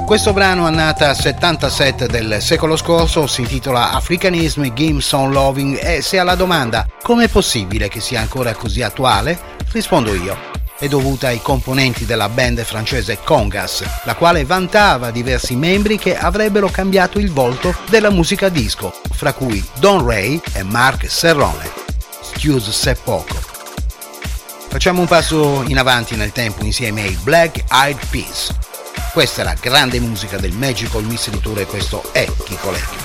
Questo brano, annata 77 del secolo scorso, si intitola Africanism Games on Loving e se alla domanda com'è possibile che sia ancora così attuale, rispondo io. È dovuta ai componenti della band francese Congas, la quale vantava diversi membri che avrebbero cambiato il volto della musica disco, fra cui Don Ray e Marc Serrone. Scusa se poco. Facciamo un passo in avanti nel tempo insieme ai Black Eyed Peas. Questa è la grande musica del Magical Mystery Tour e questo è Kiko Lecchio.